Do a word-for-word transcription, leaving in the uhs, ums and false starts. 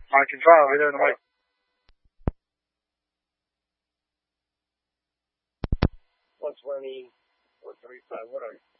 I can try. I'll be there in a mic. one twenty, one thirty-five, what are you?